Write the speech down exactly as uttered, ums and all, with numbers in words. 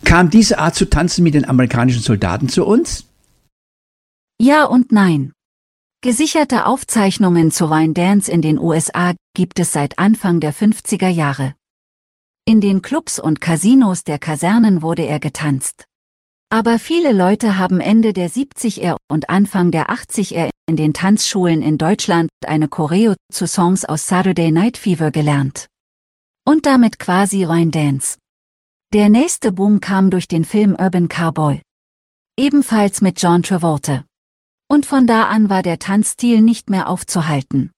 Kam diese Art zu tanzen mit den amerikanischen Soldaten zu uns? Ja und nein. Gesicherte Aufzeichnungen zu Wine Dance in den U S A gibt es seit Anfang der fünfziger Jahre. In den Clubs und Casinos der Kasernen wurde er getanzt. Aber viele Leute haben Ende der siebziger und Anfang der achtziger in den Tanzschulen in Deutschland eine Choreo zu Songs aus Saturday Night Fever gelernt. Und damit quasi Wine Dance. Der nächste Boom kam durch den Film Urban Cowboy. Ebenfalls mit John Travolta. Und von da an war der Tanzstil nicht mehr aufzuhalten.